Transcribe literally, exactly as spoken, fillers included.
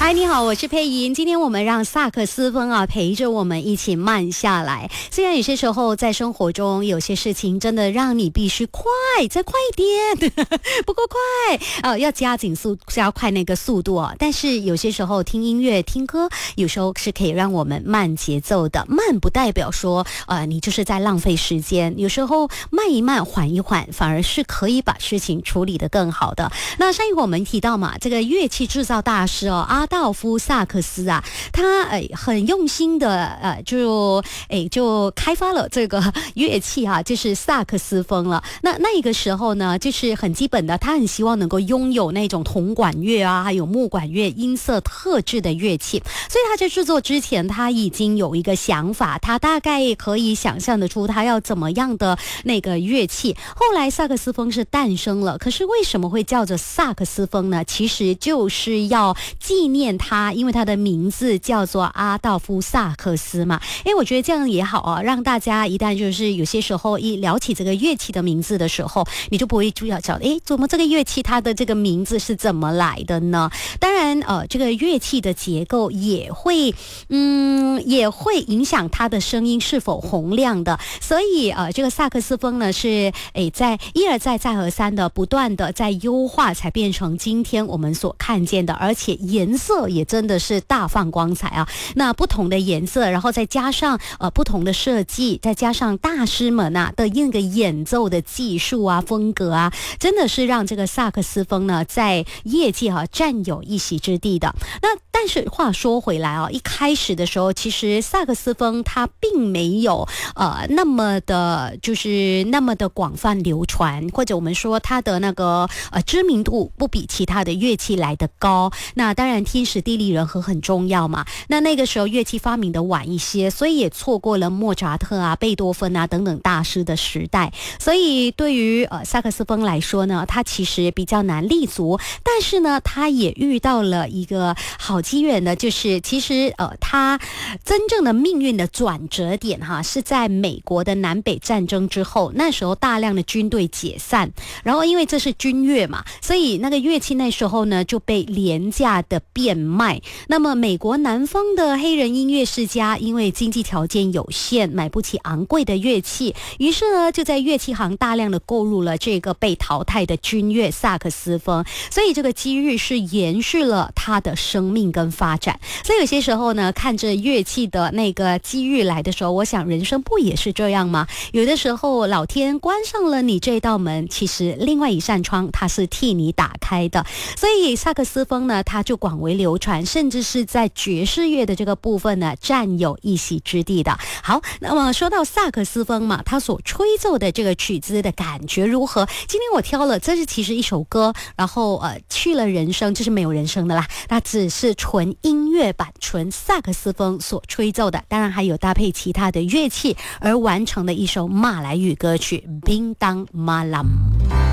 嗨，你好，我是佩莹。今天我们让萨克斯风啊陪着我们一起慢下来。虽然有些时候在生活中有些事情真的让你必须快，再快一点，不够快，呃，要加紧速，加快那个速度啊。但是有些时候听音乐、听歌，有时候是可以让我们慢节奏的。慢不代表说，呃，你就是在浪费时间。有时候慢一慢，缓一缓，反而是可以把事情处理得更好的。那上一回我们提到嘛，这个乐器制造大师哦，阿道夫萨克斯啊，他诶很用心的呃就诶就开发了这个乐器啊，就是萨克斯风了。那那个时候呢，就是很基本的，他很希望能够拥有那种铜管乐啊，还有木管乐音色特质的乐器。所以他在制作之前，他已经有一个想法，他大概可以想象得出他要怎么样的那个乐器。后来萨克斯风是诞生了，可是为什么会叫做萨克斯风呢？其实就是要纪念他，因为他的名字叫做阿道夫萨克斯嘛。诶，我觉得这样也好啊，让大家一旦就是有些时候一聊起这个乐器的名字的时候，你就不会注意到，诶，怎么这个乐器它的这个名字是怎么来的呢？当然，呃，这个乐器的结构也会，嗯，也会影响它的声音是否洪亮的。所以，呃，这个萨克斯风呢，是诶在一而再再而三的不断的在优化，才变成今天我们所看见的，而且颜色也真的是大放光彩啊！那不同的颜色，然后再加上呃不同的设计，再加上大师们啊的那个演奏的技术啊、风格啊，真的是让这个萨克斯风呢在业界啊占有一席之地的。那但是话说回来啊，一开始的时候，其实萨克斯风它并没有呃那么的，就是那么的广泛流传，或者我们说它的那个呃知名度不比其他的乐器来得高。那当然天时地利人和很重要嘛。那那个时候乐器发明的晚一些，所以也错过了莫扎特啊、贝多芬啊等等大师的时代。所以对于呃萨克斯风来说呢，它其实比较难立足，但是呢，它也遇到了一个好机缘呢，就是其实呃它真正的命运的转折点哈，是在美国的南北战争之后。那时候大量的军队解散，然后因为这是军乐嘛，所以那个乐器那时候呢就被廉价的变卖。那么美国南方的黑人音乐世家因为经济条件有限，买不起昂贵的乐器，于是呢就在乐器行大量的购入了这个被淘汰的军乐萨克斯风。所以这个机遇是延续了它的生命跟发展。所以有些时候呢，看着乐器的那个机遇来的时候，我想人生不也是这样吗？有的时候老天关上了你这道门，其实另外一扇窗它是替你打开的。所以萨克斯风呢，它就广为流传，甚至是在爵士乐的这个部分呢占有一席之地的。好，那么说到萨克斯风嘛，它所吹奏的这个曲子的感觉如何？今天我挑了，这是其实一首歌，然后呃去了人声，就是没有人声的啦，那只是纯音乐版，纯萨克斯风所吹奏的，当然还有搭配其他的乐器而完成的一首马来语歌曲《Bintang Malam》。